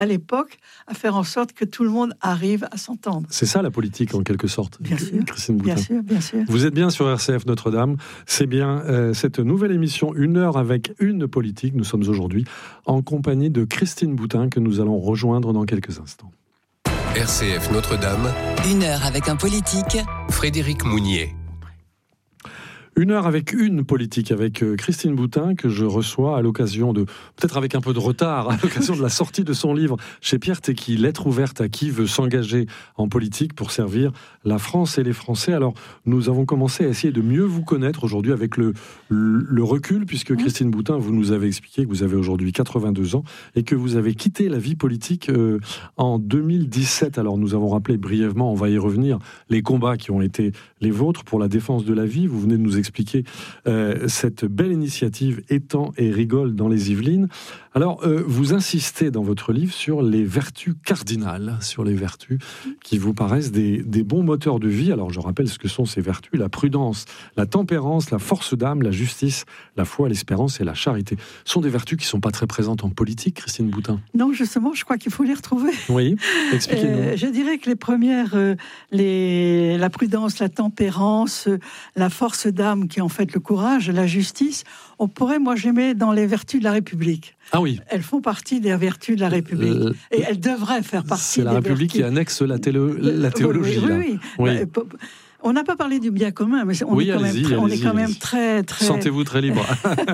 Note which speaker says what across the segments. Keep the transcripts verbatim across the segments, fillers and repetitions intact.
Speaker 1: à l'époque, à faire en sorte que tout le monde arrive à s'entendre.
Speaker 2: C'est ça la politique en quelque sorte,
Speaker 1: bien sûr,
Speaker 2: Christine Boutin.
Speaker 1: Bien sûr, bien sûr.
Speaker 2: Vous êtes bien sur R C F Notre-Dame, c'est bien euh, cette nouvelle émission Une heure avec une politique. Nous sommes aujourd'hui en compagnie de Christine Boutin que nous allons rejoindre dans quelques instants.
Speaker 3: R C F Notre-Dame.
Speaker 4: Une heure avec un politique.
Speaker 3: Frédéric Mounier.
Speaker 2: Une heure avec une politique, avec Christine Boutin, que je reçois à l'occasion de, peut-être avec un peu de retard, à l'occasion de la sortie de son livre chez Pierre Tecky, Lettre ouverte à qui veut s'engager en politique pour servir la France et les Français. Alors, nous avons commencé à essayer de mieux vous connaître aujourd'hui avec le, le recul, puisque Christine Boutin, vous nous avez expliqué que vous avez aujourd'hui quatre-vingt-deux ans et que vous avez quitté la vie politique euh, en deux mille dix-sept. Alors, nous avons rappelé brièvement, on va y revenir, les combats qui ont été les vôtres pour la défense de la vie. Vous venez de nous expliquer euh, cette belle initiative Étang et Rigole dans les Yvelines. Alors, euh, vous insistez dans votre livre sur les vertus cardinales, sur les vertus qui vous paraissent des, des bons moteurs de vie. Alors, je rappelle ce que sont ces vertus: la prudence, la tempérance, la force d'âme, la justice, la foi, l'espérance et la charité. Ce sont des vertus qui ne sont pas très présentes en politique, Christine Boutin.
Speaker 1: Non, justement, je crois qu'il faut les retrouver.
Speaker 2: Oui, expliquez-nous.
Speaker 1: Euh, je dirais que les premières, euh, les, la prudence, la tempérance, euh, la force d'âme, qui est en fait le courage, la justice, on pourrait, moi, je les mets dans les vertus de la République.
Speaker 2: Ah oui.
Speaker 1: Elles font partie des vertus de la République. Euh, et elles devraient faire partie
Speaker 2: c'est
Speaker 1: des
Speaker 2: la République
Speaker 1: vertus.
Speaker 2: Qui annexe la, télo- la théologie.
Speaker 1: Oui, oui,
Speaker 2: là.
Speaker 1: oui.
Speaker 2: oui.
Speaker 1: Bah, on n'a pas parlé du bien commun, mais on
Speaker 2: oui,
Speaker 1: est quand même, très, on est quand même très, très...
Speaker 2: Sentez-vous très libre.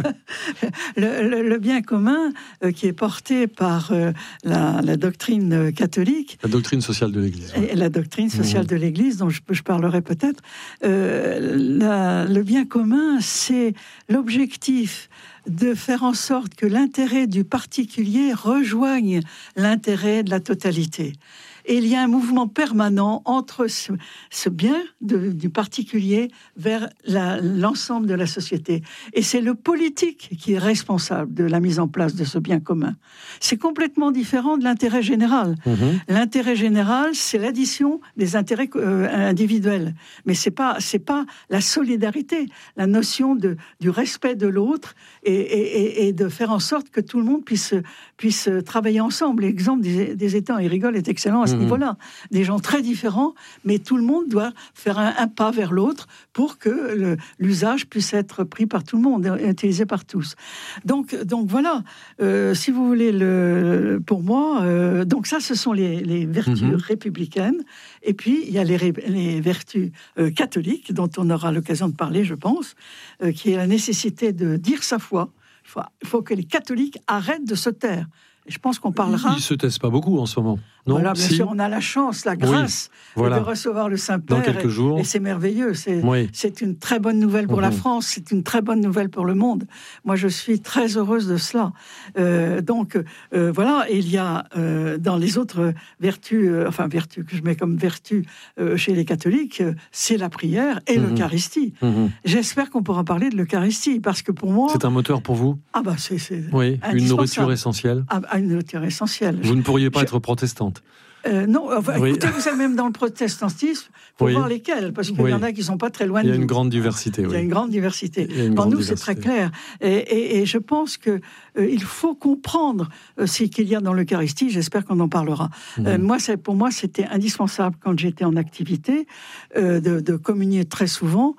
Speaker 1: le, le, le bien commun euh, qui est porté par euh, la, la doctrine catholique.
Speaker 2: La doctrine sociale de l'Église.
Speaker 1: Et la doctrine sociale mmh. de l'Église, dont je, je parlerai peut-être. Euh, la, le bien commun, c'est l'objectif de faire en sorte que l'intérêt du particulier rejoigne l'intérêt de la totalité. Et il y a un mouvement permanent entre ce, ce bien de, du particulier vers la, l'ensemble de la société. Et c'est le politique qui est responsable de la mise en place de ce bien commun. C'est complètement différent de l'intérêt général. Mmh. L'intérêt général, c'est l'addition des intérêts euh, individuels. Mais c'est pas, c'est pas la solidarité, la notion de, du respect de l'autre et, et, et de faire en sorte que tout le monde puisse, puisse travailler ensemble. L'exemple des, des Étangs et Rigole est excellent à ce mmh. niveau-là. Des gens très différents, mais tout le monde doit faire un, un pas vers l'autre pour que le, l'usage puisse être pris par tout le monde et utilisé par tous. Donc, donc voilà, euh, si vous voulez, le, pour moi, euh, donc ça, ce sont les, les vertus mmh. républicaines. Et puis, il y a les, les vertus euh, catholiques, dont on aura l'occasion de parler, je pense, euh, qui est la nécessité de dire sa foi. Il faut, il faut que les catholiques arrêtent de se taire. Et je pense qu'on parlera...
Speaker 2: Ils ne se taisent pas beaucoup en ce moment. Non,
Speaker 1: voilà, bien
Speaker 2: si.
Speaker 1: sûr, on a la chance, la grâce
Speaker 2: oui, voilà.
Speaker 1: de recevoir le Saint-Père.
Speaker 2: Dans quelques
Speaker 1: et,
Speaker 2: jours.
Speaker 1: Et c'est merveilleux. C'est,
Speaker 2: oui.
Speaker 1: c'est une très bonne nouvelle pour mmh. la France. C'est une très bonne nouvelle pour le monde. Moi, je suis très heureuse de cela. Euh, donc, euh, voilà. Et il y a euh, dans les autres vertus, euh, enfin, vertus que je mets comme vertus euh, chez les catholiques, euh, c'est la prière et mmh. l'Eucharistie. Mmh. J'espère qu'on pourra parler de l'Eucharistie, parce que pour moi...
Speaker 2: C'est un moteur pour vous ?
Speaker 1: Ah bah, c'est, c'est
Speaker 2: oui, une nourriture essentielle.
Speaker 1: Ah, une nourriture essentielle.
Speaker 2: Vous ne pourriez pas
Speaker 1: je...
Speaker 2: être protestante.
Speaker 1: Euh, non, enfin,
Speaker 2: oui.
Speaker 1: écoutez, vous savez, même dans le protestantisme, il faut
Speaker 2: oui.
Speaker 1: voir lesquels, parce qu'il
Speaker 2: oui.
Speaker 1: y en a qui ne sont pas très loin de
Speaker 2: nous. Il y a
Speaker 1: nous.
Speaker 2: une grande diversité.
Speaker 1: Il y a
Speaker 2: oui.
Speaker 1: une grande diversité.
Speaker 2: Une
Speaker 1: Pour
Speaker 2: grande
Speaker 1: nous,
Speaker 2: diversité.
Speaker 1: c'est très clair. Et, et, et je pense qu'il euh, faut comprendre euh, ce qu'il y a dans l'Eucharistie. J'espère qu'on en parlera. Mmh. Euh, moi, c'est, pour moi, c'était indispensable, quand j'étais en activité, euh, de, de communier très souvent.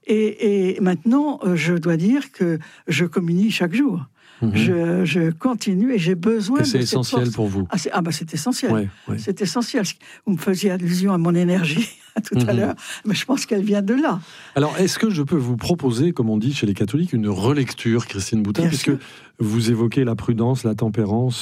Speaker 1: Et, et maintenant, euh, je dois dire que je communie chaque jour. Mmh. Je, je continue et j'ai besoin
Speaker 2: et c'est
Speaker 1: de
Speaker 2: essentiel
Speaker 1: cette force.
Speaker 2: pour vous.
Speaker 1: Ah, c'est, ah bah c'est essentiel.
Speaker 2: Ouais, ouais.
Speaker 1: C'est essentiel. Vous me faisiez allusion à mon énergie tout mmh. à l'heure, mais je pense qu'elle vient de là.
Speaker 2: Alors, est-ce que je peux vous proposer, comme on dit chez les catholiques, une relecture, Christine Boutin,
Speaker 1: Bien
Speaker 2: puisque
Speaker 1: sûr.
Speaker 2: Vous évoquez la prudence, la tempérance,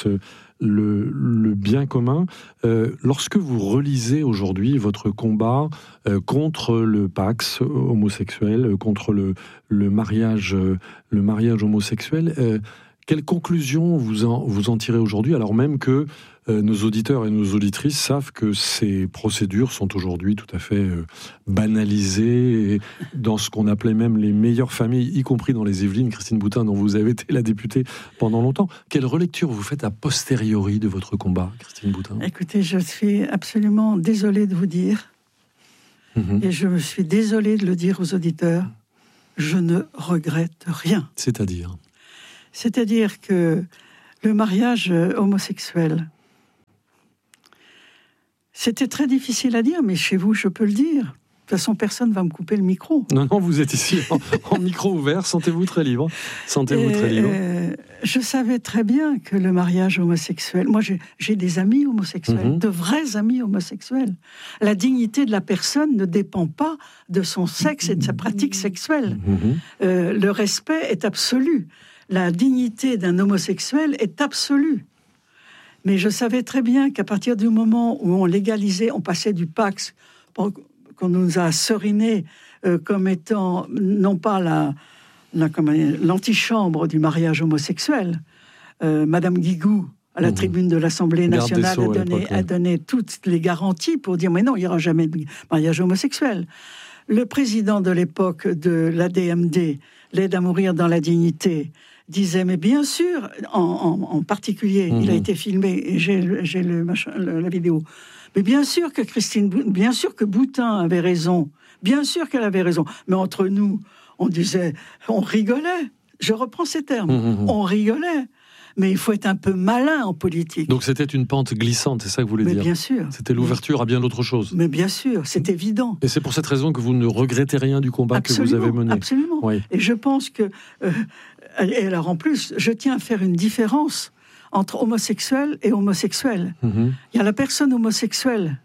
Speaker 2: le, le bien commun. Euh, lorsque vous relisez aujourd'hui votre combat euh, contre le Pax homosexuel, contre le, le mariage, le mariage homosexuel, euh, quelles conclusions vous en, vous en tirez aujourd'hui, alors même que euh, nos auditeurs et nos auditrices savent que ces procédures sont aujourd'hui tout à fait euh, banalisées, et dans ce qu'on appelait même les meilleures familles, y compris dans les Yvelines, Christine Boutin, dont vous avez été la députée pendant longtemps. Quelle relecture vous faites a posteriori de votre combat, Christine Boutin ?
Speaker 1: Écoutez, je suis absolument désolée de vous dire, mmh. et je me suis désolée de le dire aux auditeurs, je ne regrette rien.
Speaker 2: C'est-à-dire ?
Speaker 1: C'est-à-dire que le mariage homosexuel C'était très difficile à dire, mais chez vous, je peux le dire. De toute façon, personne ne va me couper le micro.
Speaker 2: Non, non, vous êtes ici en, en micro ouvert, sentez-vous très libre. Sentez-vous très libre.
Speaker 1: Euh, je savais très bien que le mariage homosexuel... Moi, j'ai, j'ai des amis homosexuels, mm-hmm. de vrais amis homosexuels. La dignité de la personne ne dépend pas de son sexe et de sa pratique sexuelle. Mm-hmm. Euh, le respect est absolu. La dignité d'un homosexuel est absolue. Mais je savais très bien qu'à partir du moment où on légalisait, on passait du Pax... Pour, qu'on nous a seriné euh, comme étant, non pas la, la, comme, l'antichambre du mariage homosexuel. Euh, Madame Guigou, à la mmh. tribune de l'Assemblée nationale, Sceaux, a, donné, a donné toutes les garanties pour dire « mais non, il n'y aura jamais de mariage homosexuel ». Le président de l'époque de l'A D M D, l'aide à mourir dans la dignité, disait « mais bien sûr, en, en, en particulier, mmh. il a été filmé, et j'ai, j'ai le, machin, le, la vidéo ». Mais bien sûr que Christine, bien sûr que Boutin avait raison, bien sûr qu'elle avait raison. Mais entre nous, on disait, on rigolait. Je reprends ces termes. Mmh, on rigolait. Mais il faut être un peu malin en politique.
Speaker 2: Donc c'était une pente glissante, c'est ça que vous voulez
Speaker 1: Mais
Speaker 2: dire ?
Speaker 1: Bien sûr.
Speaker 2: C'était l'ouverture à bien d'autres choses.
Speaker 1: Mais bien sûr, c'est évident.
Speaker 2: Et c'est pour cette raison que vous ne regrettez rien du combat
Speaker 1: absolument,
Speaker 2: que vous avez mené.
Speaker 1: Absolument. Oui. Et je pense que, euh, et alors en plus, je tiens à faire une différence entre homosexuel et homosexuel. Mmh. Il y a la personne homosexuelle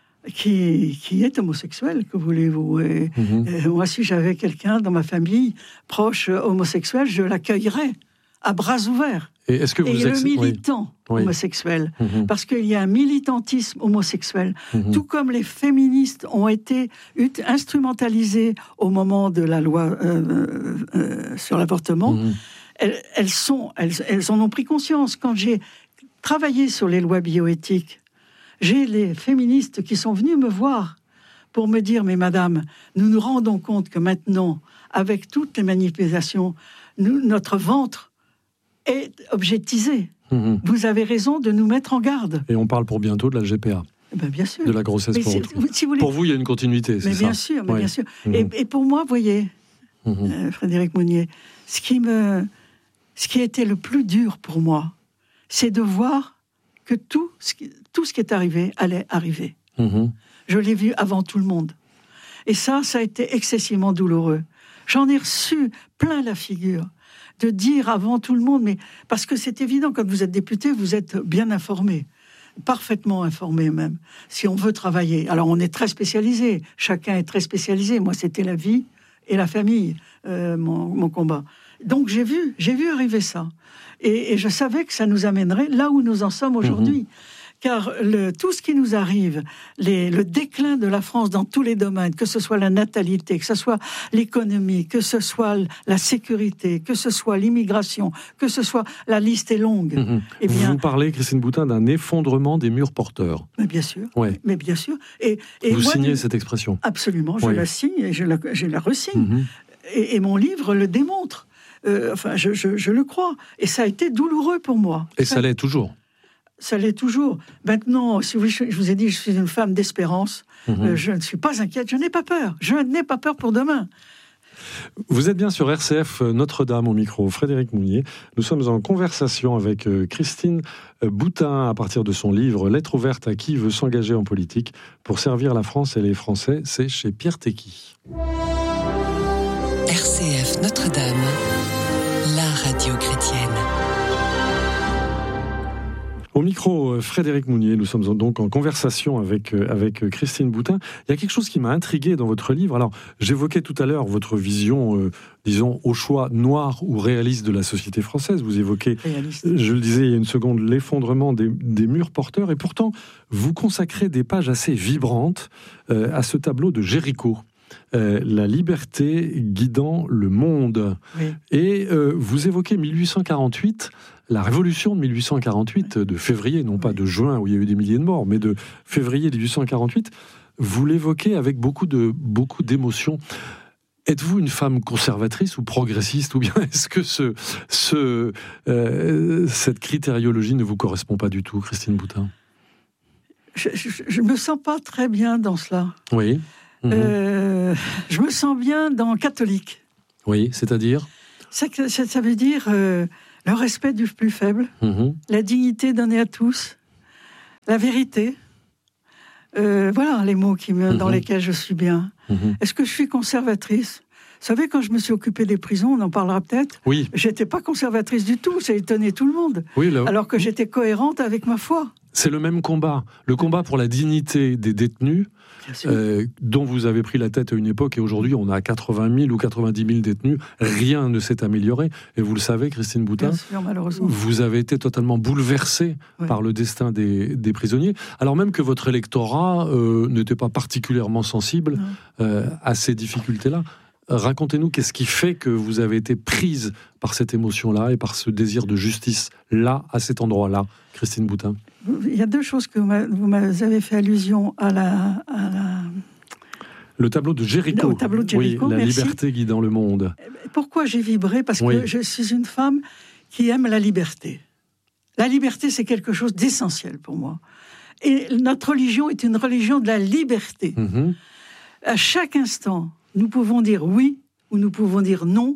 Speaker 1: qui, qui est homosexuelle, que voulez-vous. Et, mmh. et moi, si j'avais quelqu'un dans ma famille proche homosexuel, je l'accueillerais à bras ouverts.
Speaker 2: Et, est-ce que vous
Speaker 1: et
Speaker 2: ex...
Speaker 1: le militant
Speaker 2: oui.
Speaker 1: homosexuel,
Speaker 2: mmh. parce
Speaker 1: qu'il y a un militantisme homosexuel, mmh. tout comme les féministes ont été instrumentalisés au moment de la loi euh, euh, sur l'avortement, mmh. Elles, elles, sont, elles, elles en ont pris conscience. Quand j'ai travaillé sur les lois bioéthiques, j'ai les féministes qui sont venus me voir pour me dire « Mais madame, nous nous rendons compte que maintenant, avec toutes les manipulations, nous, notre ventre est objectisé. Mmh. Vous avez raison de nous mettre en garde. »
Speaker 2: Et on parle pour bientôt de la G P A.
Speaker 1: Ben bien sûr.
Speaker 2: De la grossesse pour autrui. Si vous voulez... Pour vous, il y a une continuité, c'est
Speaker 1: mais
Speaker 2: ça
Speaker 1: bien sûr, mais
Speaker 2: oui.
Speaker 1: bien sûr.
Speaker 2: Mmh.
Speaker 1: Et, et pour moi, vous voyez, mmh. euh, Frédéric Mounier, ce qui me... Ce qui a été le plus dur pour moi, c'est de voir que tout ce qui, tout ce qui est arrivé allait arriver. Mmh. Je l'ai vu avant tout le monde. Et ça, ça a été excessivement douloureux. J'en ai reçu plein la figure de dire avant tout le monde, mais parce que c'est évident, quand vous êtes député, vous êtes bien informé, parfaitement informé même, si on veut travailler. Alors on est très spécialisé, chacun est très spécialisé. Moi, c'était la vie et la famille, euh, mon, mon combat. Donc j'ai vu, j'ai vu arriver ça. Et, et je savais que ça nous amènerait là où nous en sommes aujourd'hui. Mmh. Car le, tout ce qui nous arrive, les, le déclin de la France dans tous les domaines, que ce soit la natalité, que ce soit l'économie, que ce soit la sécurité, que ce soit l'immigration, que ce soit... La liste est longue.
Speaker 2: Mmh. Eh bien, vous parlez, Christine Boutin, d'un effondrement des murs porteurs.
Speaker 1: Mais bien sûr.
Speaker 2: Ouais.
Speaker 1: Mais bien sûr. Et, et
Speaker 2: vous
Speaker 1: moi,
Speaker 2: signez cette expression.
Speaker 1: Absolument. Je
Speaker 2: oui.
Speaker 1: la signe et je la, je la resigne. Mmh. Et, et mon livre le démontre. Euh, enfin, je, je, je le crois. Et ça a été douloureux pour moi.
Speaker 2: Et ça, ça l'est toujours.
Speaker 1: Ça l'est toujours. Maintenant, si vous, je vous ai dit, je suis une femme d'espérance. Mmh. Euh, je ne suis pas inquiète. Je n'ai pas peur. Je n'ai pas peur pour demain.
Speaker 2: Vous êtes bien sur R C F Notre-Dame au micro, Frédéric Mounier. Nous sommes en conversation avec Christine Boutin à partir de son livre « Lettre ouverte à qui veut s'engager en politique pour servir la France et les Français ». C'est chez Pierre Tecky.
Speaker 4: R C F Notre-Dame, la radio chrétienne.
Speaker 2: Au micro, Frédéric Mounier, nous sommes donc en conversation avec, avec Christine Boutin. Il y a quelque chose qui m'a intrigué dans votre livre. Alors, j'évoquais tout à l'heure votre vision, euh, disons, au choix noir ou réaliste de la société française. Vous évoquez, réaliste. Je le disais il y a une seconde, l'effondrement des, des murs porteurs. Et pourtant, vous consacrez des pages assez vibrantes euh, à ce tableau de Jéricho. Euh, la liberté guidant le monde. Oui. Et euh, vous évoquez mille huit cent quarante-huit, la révolution de mille huit cent quarante-huit, de février, non pas oui. de juin où il y a eu des milliers de morts, mais de février mille huit cent quarante-huit. Vous l'évoquez avec beaucoup de beaucoup d'émotion. Êtes-vous une femme conservatrice ou progressiste, ou bien est-ce que ce, ce, euh, cette critériologie ne vous correspond pas du tout, Christine Boutin ?
Speaker 1: Je ne me sens pas très bien dans cela.
Speaker 2: Oui. Mmh.
Speaker 1: Euh, je me sens bien dans catholique.
Speaker 2: Oui, c'est-à-dire
Speaker 1: ça, ça, ça veut dire euh, le respect du plus faible, mmh. la dignité donnée à tous, la vérité, Euh, voilà les mots qui me,
Speaker 2: mmh.
Speaker 1: dans lesquels je suis bien. Mmh. Est-ce que je suis conservatrice ? Vous savez, quand je me suis occupée des prisons, on en parlera peut-être,
Speaker 2: oui.
Speaker 1: j'étais pas conservatrice du tout, ça étonnait tout le monde,
Speaker 2: oui, là...
Speaker 1: alors que j'étais cohérente avec ma foi.
Speaker 2: C'est le même combat, le combat pour la dignité des détenus, euh, dont vous avez pris la tête à une époque, et aujourd'hui on a quatre-vingt mille ou quatre-vingt-dix mille détenus, rien ne s'est amélioré, et vous le savez, Christine Boutin,
Speaker 1: bien sûr, malheureusement.
Speaker 2: Vous avez été totalement bouleversée oui. par le destin des, des prisonniers, alors même que votre électorat euh, n'était pas particulièrement sensible euh, à ces difficultés-là. Racontez-nous, qu'est-ce qui fait que vous avez été prise par cette émotion-là et par ce désir de justice-là, à cet endroit-là, Christine Boutin ?
Speaker 1: Il y a deux choses que vous m'avez fait allusion à la... À la...
Speaker 2: Le tableau de Jéricho.
Speaker 1: Le tableau de Jéricho,
Speaker 2: oui, la
Speaker 1: merci.
Speaker 2: Liberté guidant le monde.
Speaker 1: Pourquoi j'ai vibré ? Parce
Speaker 2: oui.
Speaker 1: que je suis une femme qui aime la liberté. La liberté, c'est quelque chose d'essentiel pour moi. Et notre religion est une religion de la liberté.
Speaker 2: Mm-hmm.
Speaker 1: À chaque instant, nous pouvons dire oui ou nous pouvons dire non.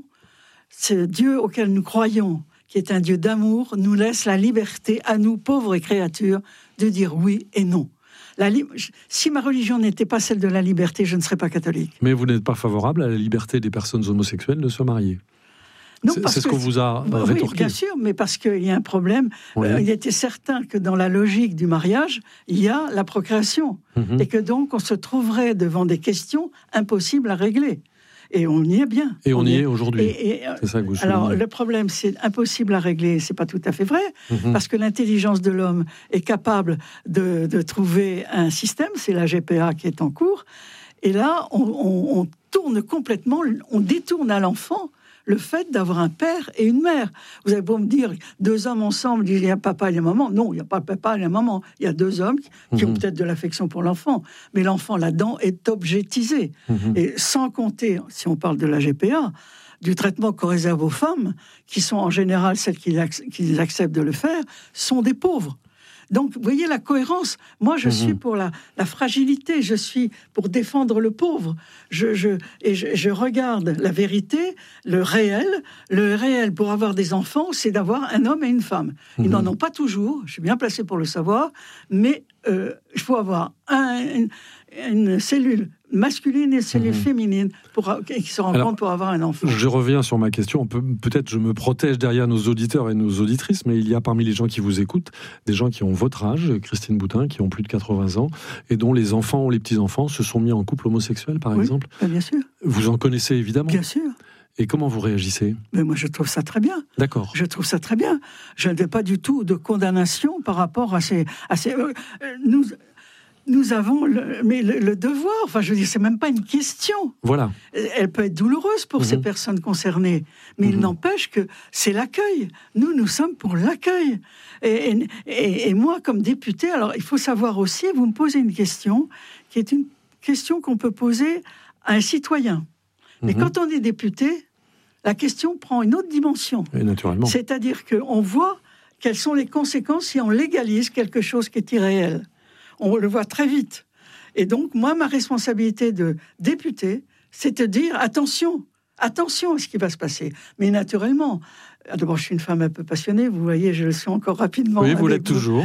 Speaker 1: Ce Dieu auquel nous croyons, qui est un Dieu d'amour, nous laisse la liberté à nous, pauvres créatures, de dire oui et non. La li- si ma religion n'était pas celle de la liberté, je ne serais pas catholique.
Speaker 2: Mais vous n'êtes pas favorable à la liberté des personnes homosexuelles de se marier ?
Speaker 1: Non,
Speaker 2: c'est,
Speaker 1: parce
Speaker 2: c'est ce
Speaker 1: que
Speaker 2: qu'on vous a
Speaker 1: oui,
Speaker 2: rétorqué.
Speaker 1: Bien sûr, mais parce qu'il y a un problème.
Speaker 2: Oui.
Speaker 1: Euh, il était certain que dans la logique du mariage, il y a la procréation. Mm-hmm. Et que donc, on se trouverait devant des questions impossibles à régler. Et on y est bien.
Speaker 2: Et on, on y est, est aujourd'hui.
Speaker 1: Et, et,
Speaker 2: c'est ça que vous
Speaker 1: alors,
Speaker 2: soulignez.
Speaker 1: le problème, c'est impossible à régler. C'est pas tout à fait vrai, mm-hmm. parce que l'intelligence de l'homme est capable de, de trouver un système. C'est la G P A qui est en cours. Et là, on, on, on tourne complètement, on détourne à l'enfant le fait d'avoir un père et une mère. Vous avez beau me dire, deux hommes ensemble, il y a un papa et une maman. Non, il n'y a pas de papa et une maman. Il y a deux hommes qui, mmh. qui ont peut-être de l'affection pour l'enfant. Mais l'enfant, là-dedans, est objetisé. Mmh. Et sans compter, si on parle de la G P A, du traitement qu'on réserve aux femmes, qui sont en général celles qui, qui acceptent de le faire, sont des pauvres. Donc, vous voyez la cohérence. Moi, je mmh. suis pour la, la fragilité, je suis pour défendre le pauvre. Je, je, et je, je regarde la vérité, le réel. Le réel, pour avoir des enfants, c'est d'avoir un homme et une femme. Ils mmh. n'en ont pas toujours, je suis bien placé pour le savoir, mais euh, il faut avoir un, une, une cellule masculine et une cellule mmh. féminine pour, qui se rencontrent pour avoir un enfant.
Speaker 2: Je reviens sur ma question. Peut, peut-être je me protège derrière nos auditeurs et nos auditrices, mais il y a parmi les gens qui vous écoutent des gens qui ont votre âge, Christine Boutin, qui ont plus de quatre-vingts ans, et dont les enfants ou les petits-enfants se sont mis en couple homosexuel, par
Speaker 1: oui,
Speaker 2: exemple.
Speaker 1: Bien sûr.
Speaker 2: Vous en connaissez évidemment.
Speaker 1: Bien sûr.
Speaker 2: Et comment vous réagissez ?
Speaker 1: Mais moi, je trouve ça très bien.
Speaker 2: D'accord.
Speaker 1: Je trouve ça très bien. Je n'ai pas du tout de condamnation par rapport à ces... À ces euh, nous... Nous avons le, mais le, le devoir, enfin je veux dire, c'est même pas une question.
Speaker 2: Voilà.
Speaker 1: Elle peut être douloureuse pour mmh. ces personnes concernées, mais mmh. il n'empêche que c'est l'accueil. Nous, nous sommes pour l'accueil. Et, et, et moi, comme députée, alors il faut savoir aussi, vous me posez une question, qui est une question qu'on peut poser à un citoyen. Mais mmh. quand on est député, la question prend une autre dimension.
Speaker 2: Et naturellement.
Speaker 1: C'est-à-dire qu'on voit quelles sont les conséquences si on légalise quelque chose qui est irréel. On le voit très vite. Et donc, moi, ma responsabilité de député, c'est de dire, attention, attention à ce qui va se passer. Mais naturellement, d'abord, je suis une femme un peu passionnée, vous voyez, je le suis encore rapidement.
Speaker 2: Oui, vous l'êtes vous. toujours.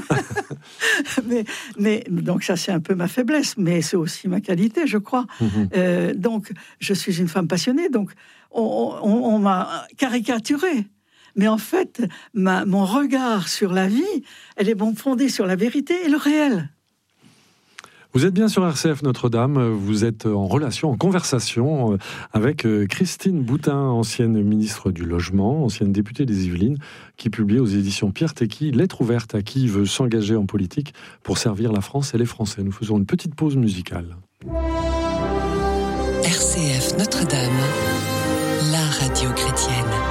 Speaker 1: mais, mais, donc ça, c'est un peu ma faiblesse, mais c'est aussi ma qualité, je crois. Mmh. Euh, donc, je suis une femme passionnée, donc on, on, on m'a caricaturée. Mais en fait, ma, mon regard sur la vie, elle est bon fondée sur la vérité et le réel.
Speaker 2: Vous êtes bien sur R C F Notre-Dame, vous êtes en relation, en conversation avec Christine Boutin, ancienne ministre du Logement, ancienne députée des Yvelines, qui publie aux éditions Pierre Tecky Lettre ouverte à qui veut s'engager en politique pour servir la France et les Français. Nous faisons une petite pause musicale.
Speaker 4: R C F Notre-Dame, la radio chrétienne.